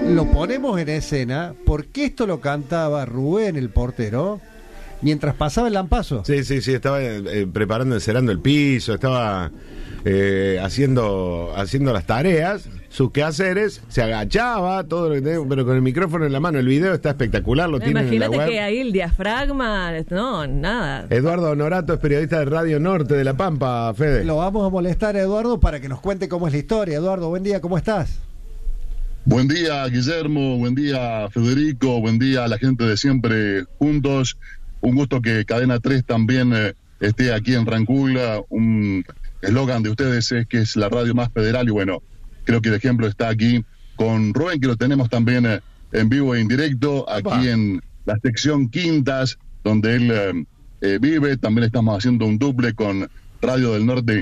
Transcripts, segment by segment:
lo ponemos en escena porque esto lo cantaba Rubén, el portero, mientras pasaba el lampazo. Sí, estaba preparando, encerando el piso, estaba haciendo las tareas, sus quehaceres, se agachaba, todo lo que tenía, pero con el micrófono en la mano. El video está espectacular, lo tienen en la web. Imagínate que ahí el diafragma, no, nada. Eduardo Honorato es periodista de Radio Norte de La Pampa, Fede. Lo vamos a molestar a Eduardo para que nos cuente cómo es la historia. Eduardo, buen día, ¿cómo estás? Buen día, Guillermo, buen día, Federico, buen día a la gente de Siempre Juntos. Un gusto que Cadena 3 también esté aquí en Rancagua. Un eslogan de ustedes es que es la radio más federal y bueno, creo que el ejemplo está aquí con Rubén, que lo tenemos también en vivo e indirecto, aquí en la sección Quintas, donde él vive. También estamos haciendo un duple con Radio del Norte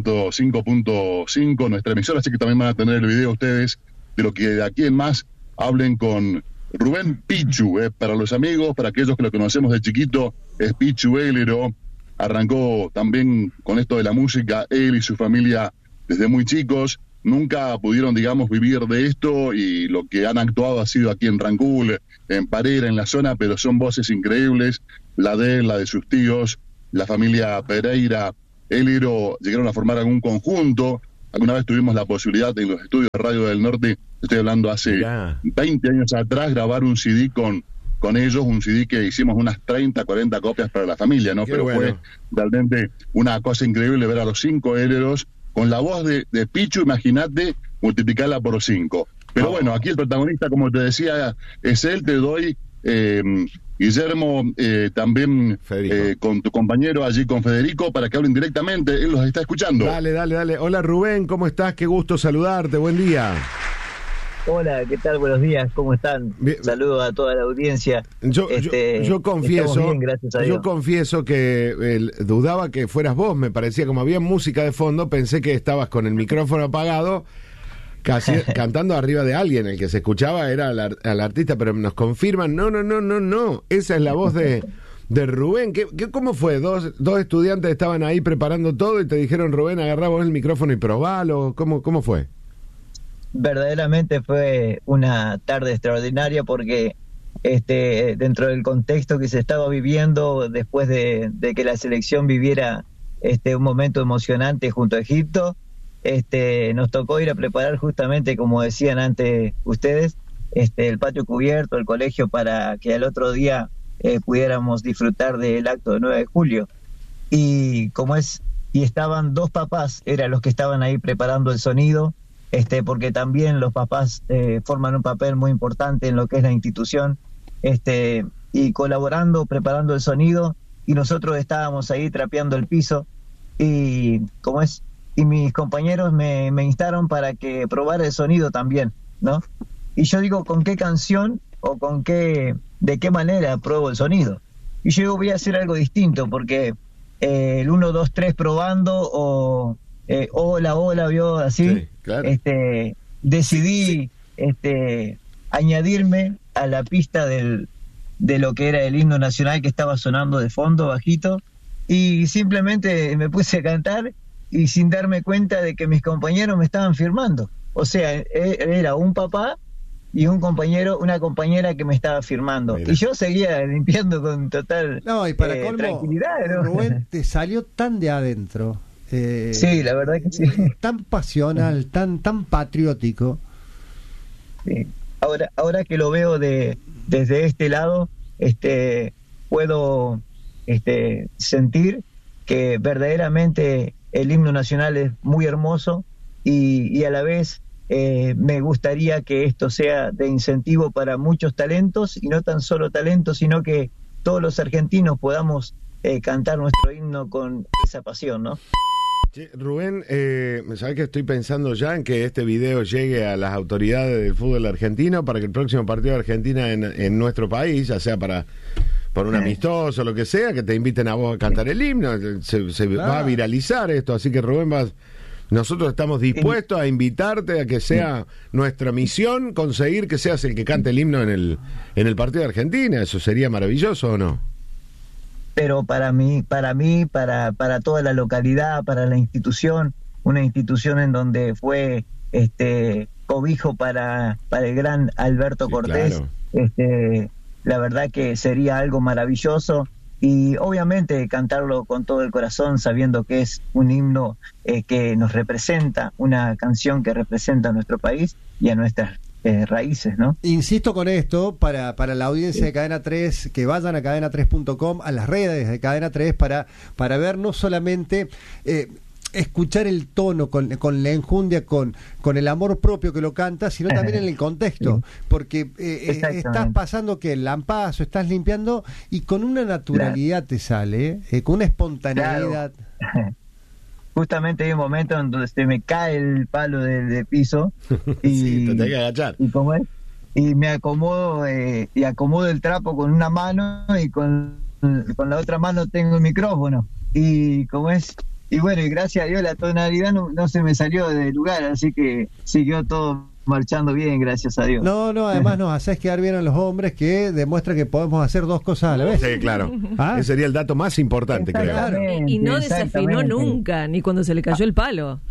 105.5, nuestra emisora, así que también van a tener el video ustedes de lo que de aquí en más hablen con Rubén Pichu, para los amigos, para aquellos que lo conocemos de chiquito, es Pichu Ehlero. Arrancó también con esto de la música, él y su familia desde muy chicos, nunca pudieron, digamos, vivir de esto y lo que han actuado ha sido aquí en Rancagua, en Parera, en la zona, pero son voces increíbles, la de él, la de sus tíos, la familia Pereira, Ehlero, llegaron a formar algún conjunto. Alguna vez tuvimos la posibilidad en los estudios de Radio del Norte, estoy hablando hace 20 años atrás, grabar un CD con ellos, un CD que hicimos unas 30, 40 copias para la familia, ¿no? Pero bueno, fue realmente una cosa increíble ver a los 5 Ehleros con la voz de Pichu, imagínate, multiplicarla por 5. Pero bueno, aquí el protagonista, como te decía, es él. Te doy, Guillermo, también con tu compañero allí, con Federico, para que hablen directamente. Él los está escuchando. Dale. Hola Rubén, ¿cómo estás? Qué gusto saludarte, buen día. Hola, ¿qué tal? Buenos días, ¿cómo están? Saludos a toda la audiencia. Yo confieso, bien, gracias a Dios. Yo confieso que dudaba que fueras vos, me parecía como había música de fondo, pensé que estabas con el micrófono apagado, casi cantando arriba de alguien. El que se escuchaba era al artista, pero nos confirman, no, esa es la voz de Rubén. ¿Cómo fue? Dos estudiantes estaban ahí preparando todo y te dijeron, Rubén, agarrá vos el micrófono y probalo. ¿Cómo fue? Verdaderamente fue una tarde extraordinaria porque dentro del contexto que se estaba viviendo después de que la selección viviera un momento emocionante junto a Egipto, nos tocó ir a preparar justamente, como decían antes ustedes, el patio cubierto, el colegio, para que al otro día pudiéramos disfrutar del acto de 9 de julio. Y estaban 2 papás, eran los que estaban ahí preparando el sonido, porque también los papás forman un papel muy importante en lo que es la institución, y colaborando, preparando el sonido, y nosotros estábamos ahí trapeando el piso, y mis compañeros me instaron para que probara el sonido también, ¿no? Y yo digo, ¿con qué canción o de qué manera pruebo el sonido? Y yo digo, voy a hacer algo distinto, porque el 1, 2, 3 probando, o hola, vio así, sí, claro. Decidí añadirme a la pista de lo que era el himno nacional que estaba sonando de fondo, bajito, y simplemente me puse a cantar y sin darme cuenta de que mis compañeros me estaban firmando. O sea, era un papá y una compañera que me estaba firmando. Mira. Y yo seguía limpiando con total y para colmo, tranquilidad, ¿no? Rubén, te salió tan de adentro. Sí, la verdad que sí. Tan pasional, tan patriótico. Sí. Ahora que lo veo desde este lado, puedo sentir que verdaderamente el himno nacional es muy hermoso y a la vez me gustaría que esto sea de incentivo para muchos talentos, y no tan solo talentos, sino que todos los argentinos podamos cantar nuestro himno con esa pasión, ¿no? Sí, Rubén, ¿sabes que estoy pensando ya en que este video llegue a las autoridades del fútbol argentino para que el próximo partido de Argentina en nuestro país, ya sea por un amistoso o lo que sea, que te inviten a vos a cantar el himno, se va a viralizar esto, así que Rubén, nosotros estamos dispuestos a invitarte a que sea nuestra misión conseguir que seas el que cante el himno en el partido de Argentina. ¿Eso sería maravilloso o no? Pero para mí, para toda la localidad, para la institución, una institución en donde fue cobijo para el gran Alberto Sí, Cortés. claro. La verdad que sería algo maravilloso, y obviamente cantarlo con todo el corazón, sabiendo que es un himno que nos representa, una canción que representa a nuestro país y a nuestras raíces, ¿no? Insisto con esto, para la audiencia de Cadena 3, que vayan a cadena3.com, a las redes de Cadena 3, para ver no solamente... escuchar el tono con la enjundia, con el amor propio que lo canta, sino también en el contexto, porque estás pasando que el lampazo, estás limpiando y con una naturalidad te sale, con una espontaneidad. Claro. Justamente hay un momento en donde se me cae el palo de piso y Sí, te tenés que agachar. Y me acomodo y acomodo el trapo con una mano, y con la otra mano tengo el micrófono, y y bueno, y gracias a Dios la tonalidad no se me salió del lugar, así que siguió todo marchando bien, gracias a Dios. No, además nos haces quedar bien a los hombres, que demuestra que podemos hacer dos cosas a la vez. Sí, claro. ¿Ah? Ese sería el dato más importante, creo. Y no desafinó nunca, ni cuando se le cayó el palo.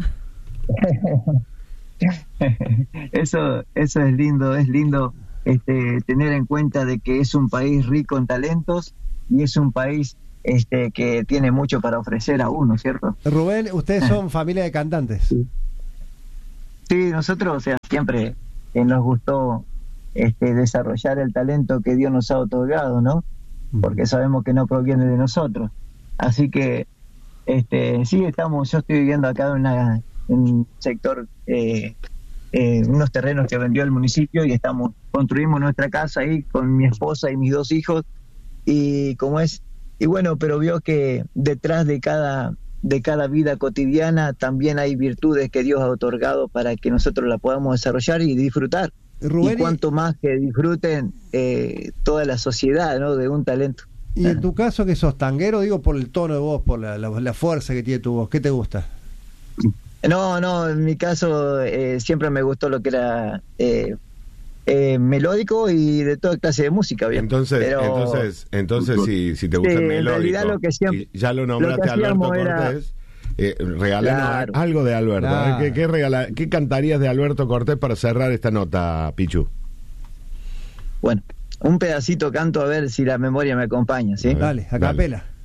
Eso es lindo tener en cuenta de que es un país rico en talentos, y es un país que tiene mucho para ofrecer a uno, ¿cierto? Rubén, ustedes son familia de cantantes. Sí, nosotros, siempre nos gustó desarrollar el talento que Dios nos ha otorgado, ¿no? Porque sabemos que no proviene de nosotros. Así que sí, yo estoy viviendo acá en un sector, unos terrenos que vendió el municipio, y construimos nuestra casa ahí con mi esposa y mis 2 hijos, y bueno, pero vio que detrás de cada vida cotidiana también hay virtudes que Dios ha otorgado para que nosotros la podamos desarrollar y disfrutar. Rubén, y cuanto más que disfruten toda la sociedad, ¿no?, de un talento. Y en tu caso, que sos tanguero, digo, por el tono de voz, por la fuerza que tiene tu voz, ¿qué te gusta? No, en mi caso siempre me gustó lo que era melódico y de toda clase de música, bien. Entonces si te gusta el melódico, lo que siempre, y ya lo nombraste a Alberto Cortés, regalanos Claro. algo de Alberto. Claro. ¿Qué cantarías de Alberto Cortés para cerrar esta nota, Pichu? Bueno, un pedacito canto, a ver si la memoria me acompaña, ¿sí? Dale, a capela.